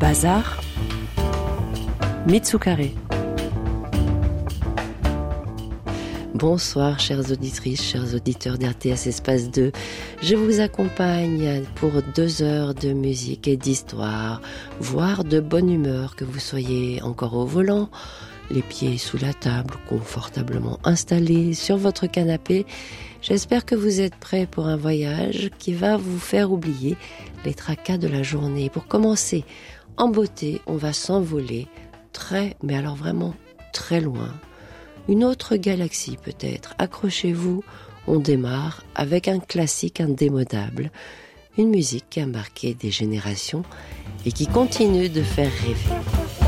Bazar, Mitsukare. Bonsoir chères auditrices, chers auditeurs d'RTS Espace 2. Je vous accompagne pour 2 heures de musique et d'histoire, voire de bonne humeur, que vous soyez encore au volant, les pieds sous la table, confortablement installés sur votre canapé. J'espère que vous êtes prêts pour un voyage qui va vous faire oublier les tracas de la journée. Pour commencer, en beauté, on va s'envoler très, mais alors vraiment très loin. Une autre galaxie peut-être. Accrochez-vous, on démarre avec un classique indémodable. Une musique qui a marqué des générations et qui continue de faire rêver.